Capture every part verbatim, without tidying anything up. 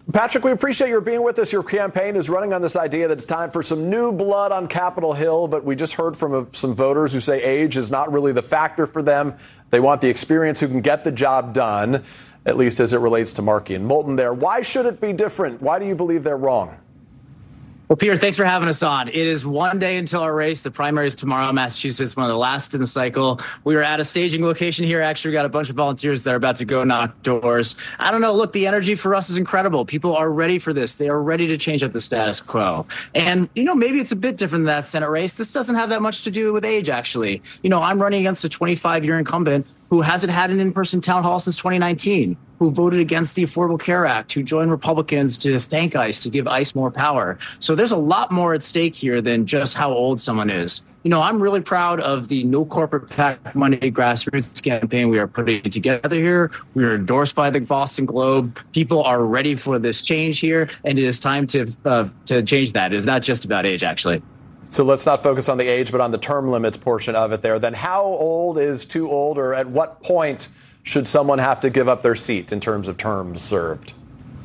Patrick, we appreciate your being with us. Your campaign is running on this idea that it's time for some new blood on Capitol Hill, but we just heard from a, some voters who say age is not really the factor for them. They want the experience who can get the job done, at least as it relates to Markey and Moulton there. Why should it be different? Why do you believe they're wrong? Well, Peter, thanks for having us on. It is one day until our race. The primary is tomorrow in Massachusetts, one of the last in the cycle. We are at a staging location here. Actually, we got a bunch of volunteers that are about to go knock doors. I don't know. Look, the energy for us is incredible. People are ready for this. They are ready to change up the status quo. And, you know, maybe it's a bit different than that Senate race. This doesn't have that much to do with age, actually. You know, I'm running against a twenty-five-year incumbent who hasn't had an in-person town hall since twenty nineteen, who voted against the Affordable Care Act, who joined Republicans to thank ICE, to give ICE more power. So there's a lot more at stake here than just how old someone is. You know, I'm really proud of the No Corporate PAC Money grassroots campaign we are putting together here. We are endorsed by the Boston Globe. People are ready for this change here, and it is time to uh, to change that. It's not just about age, actually. So let's not focus on the age, but on the term limits portion of it there. Then how old is too old, or at what point should someone have to give up their seat in terms of terms served?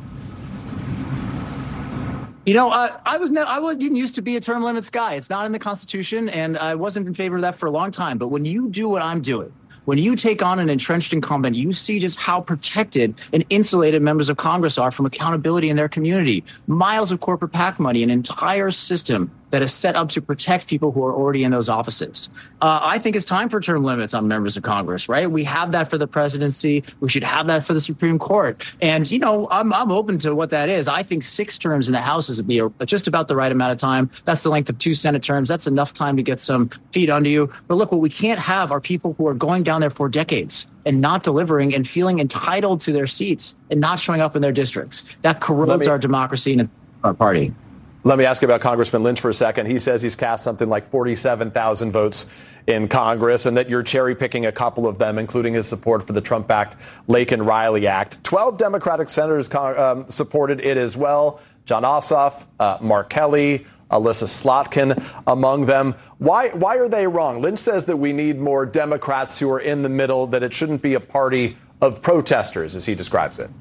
You know, uh, I was ne- I wasn't used to be a term limits guy. It's not in the Constitution, and I wasn't in favor of that for a long time. But when you do what I'm doing, when you take on an entrenched incumbent, you see just how protected and insulated members of Congress are from accountability in their community. Miles of corporate PAC money, an entire system that is set up to protect people who are already in those offices. Uh, I think it's time for term limits on members of Congress, right? We have that for the presidency. We should have that for the Supreme Court. And, you know, I'm, I'm open to what that is. I think six terms in the House is be a, just about the right amount of time. That's the length of two Senate terms. That's enough time to get some feet under you. But look, what we can't have are people who are going down there for decades and not delivering and feeling entitled to their seats and not showing up in their districts. That corrodes me- our democracy and our party. Let me ask you about Congressman Lynch for a second. He says he's cast something like forty-seven thousand votes in Congress and that you're cherry picking a couple of them, including his support for the Trump-backed Laken Riley Act. twelve Democratic senators um, supported it as well. Jon Ossoff, uh, Mark Kelly, Alyssa Slotkin among them. Why, why are they wrong? Lynch says that we need more Democrats who are in the middle, that it shouldn't be a party of protesters, as he describes it.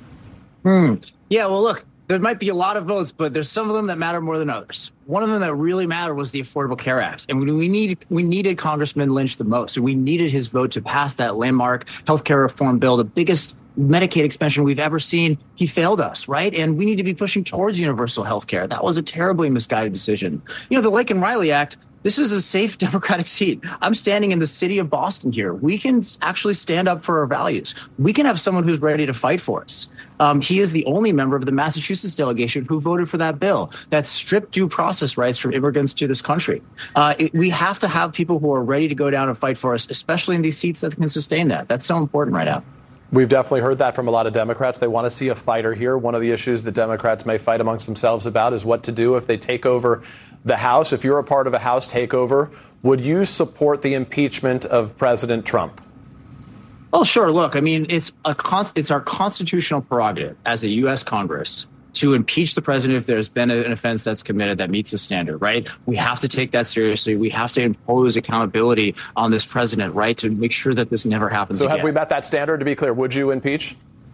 Hmm. Yeah, well, look. There might be a lot of votes, but there's some of them that matter more than others. One of them that really mattered was the Affordable Care Act. And we need, we needed Congressman Lynch the most. And we needed his vote to pass that landmark healthcare reform bill, the biggest Medicaid expansion we've ever seen. He failed us, right? And we need to be pushing towards universal health care. That was a terribly misguided decision. You know, the Laken Riley Act, this is a safe Democratic seat. I'm standing in the city of Boston here. We can actually stand up for our values. We can have someone who's ready to fight for us. Um, he is the only member of the Massachusetts delegation who voted for that bill that stripped due process rights from immigrants to this country. Uh, it, we have to have people who are ready to go down and fight for us, especially in these seats that can sustain that. That's so important right now. We've definitely heard that from a lot of Democrats. They want to see a fighter here. One of the issues that Democrats may fight amongst themselves about is what to do if they take over the House. If you're a part of a House takeover, would you support the impeachment of President Trump? Oh, sure. Look, I mean, it's a con- it's our constitutional prerogative as a U S Congress to impeach the president if there's been an offense that's committed that meets the standard, right? We have to take that seriously. We have to impose accountability on this president, right, to make sure that this never happens so again. Have we met that standard? To be clear, would you impeach?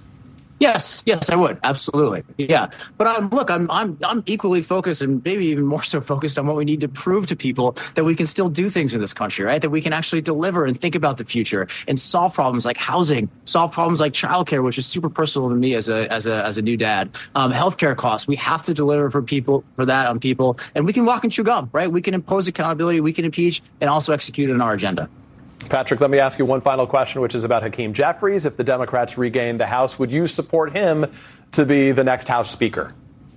Yes, yes, I would. Absolutely. Yeah. But I'm, look, I'm, I'm, I'm equally focused and maybe even more so focused on what we need to prove to people that we can still do things in this country, right? That we can actually deliver and think about the future and solve problems like housing, solve problems like childcare, which is super personal to me as a, as a, as a new dad. Um, healthcare costs. We have to deliver for people, for that on people, and we can walk and chew gum, right? We can impose accountability, we can impeach and also execute on our agenda. Patrick, let me ask you one final question, which is about Hakeem Jeffries. If the Democrats regain the House, would you support him to be the next House Speaker?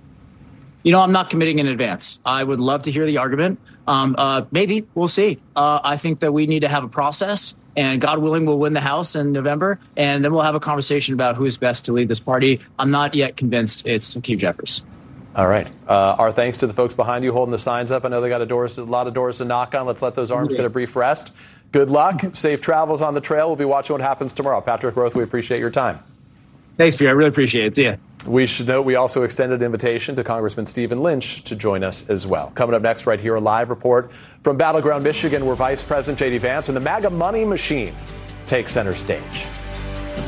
You know, I'm not committing in advance. I would love to hear the argument. Um, uh, maybe. We'll see. Uh, I think that we need to have a process, and God willing, we'll win the House in November, and then we'll have a conversation about who is best to lead this party. I'm not yet convinced it's Hakeem Jeffries. All right. Uh, our thanks to the folks behind you holding the signs up. I know they got a, doors, a lot of doors to knock on. Let's let those arms get a brief rest. Good luck. Safe travels on the trail. We'll be watching what happens tomorrow. Patrick Roth, we appreciate your time. Thanks, Peter. I really appreciate it. See ya. We should note we also extended an invitation to Congressman Stephen Lynch to join us as well. Coming up next right here, a live report from Battleground, Michigan, where Vice President J D Vance and the MAGA money machine take center stage.